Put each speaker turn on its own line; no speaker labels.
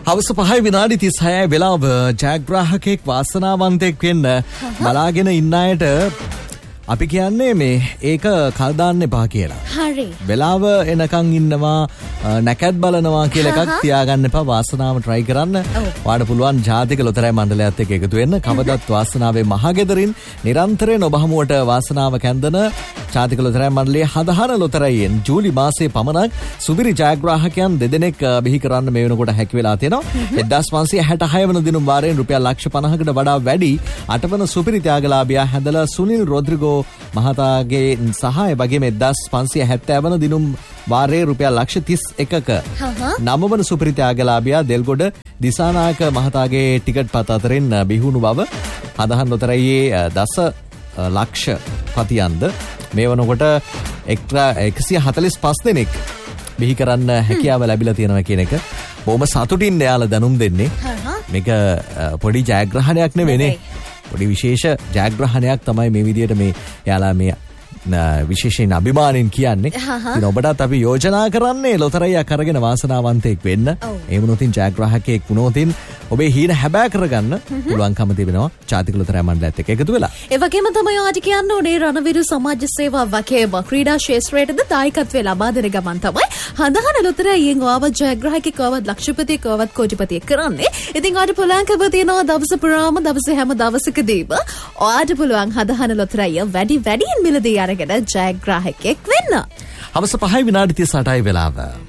හවස 5 විනාඩි 36 වෙලාව ජයග්‍රාහකෙක් වාසනාවන්තයෙක් වෙන්න බලාගෙන ඉන්න අයට අපි කියන්නේ මේ ඒක කල් දාන්න එපා කියලා.
හරි.
වෙලාව එනකන් ඉන්නවා නැකත් බලනවා කියලා එකක් තියාගන්න එපා. වාසනාව try කරන්න. ඔයාලට පුළුවන් ජාතික ලොතරැයි මණ්ඩලයත් එක්ක එකතු වෙන්න. කවදත් වාසනාවේ මහගෙදරින් නිරන්තරයෙන් ඔබ හමුවට වාසනාව කැඳන ජාතික ලොතරැයි මණ්ඩලයේ හදහන ලොතරැයියෙන් ජූලි මාසයේ පමණක් සුපිරි ජයග්‍රාහකයන් දෙදෙනෙක් බිහි කරන්න මේ වෙනකොට හැකි වෙලා තියෙනවා. 1566 වන දිනුම් වාරයෙන් රුපියල් ලක්ෂ 50කට වඩා වැඩි 8 වන සුපිරි ත්‍යාගලාභියා හැඳලා සුනිල් රොද්රිගෝ මහතාගේ සහාය වගේම 1570 වන දිනුම් වාරයේ රුපියල් ලක්ෂ 31ක 9 වන සුපිරි ත්‍යාගලාභියා දෙල්ගොඩ දිසානායක මහතාගේ ටිකට් පත් අතරින් බිහුණු බව හදහන් ලොතරැයියේ දස ලක්ෂ පතියන්ද මේ වනකොට එක්ස්ට්‍රා 145 දෙනෙක් බිහි කරන්න හැකියාව ලැබිලා තියෙනවා කියන එක බොහොම සතුටින් එයාලා දැනුම් දෙන්නේ. මේක පොඩි ජයග්‍රහණයක් නෙවෙයි. පොඩි විශේෂ ජයග්‍රහණයක් තමයි මේ විදියට මේ එයාලා මේ විශේෂයෙන් අභිමාණයෙන් කියන්නේ. ඉතින් ඔබටත් අපි යෝජනා කරන්නේ ලොතරැයියක් අරගෙන වාසනාවන්තයෙක් වෙන්න. ඒ වුණොතින් ජයග්‍රාහකයෙක් වුණොතින් ඔබේ හීන හැබෑ කරගන්න පුළුවන්කම තිබෙනවා ජාතික ලොතරැයි මණ්ඩලයත් එක්ක එකතු වෙලා.
ඒ වගේම තමයි ඔයාට කියන්න ඕනේ රණවිරු සමාජ සේවා වගේම ක්‍රීඩා ක්ෂේත්‍රයේද දායකත්වය ලබා දෙන ගමන් තමයි හඳහන ලොතරැයියෙන් ඔයාව ජයග්‍රාහකයෙක් ඔයාව ලක්ෂපතියෙක් ඔයාව කෝටිපතියෙක් කරන්නේ. ඉතින් ඔයාට පුළුවන්කම තියෙනවා දවස පුරාම දවසේ හැම දවසකදීම ඔයාට පුළුවන් හඳහන ලොතරැයිය වැඩියෙන් මිලදී අරගෙන ජයග්‍රාහකයෙක් වෙන්න.
හවස 5 විනාඩි 38 වෙලාව.